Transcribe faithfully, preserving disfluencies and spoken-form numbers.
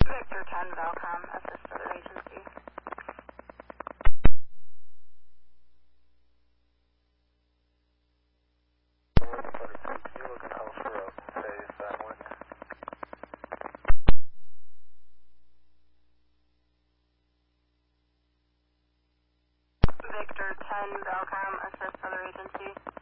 Victor ten, Valcom, assist other agency. Can you look at Alpha up, phase that one? Victor ten, Valcom, assist other agency.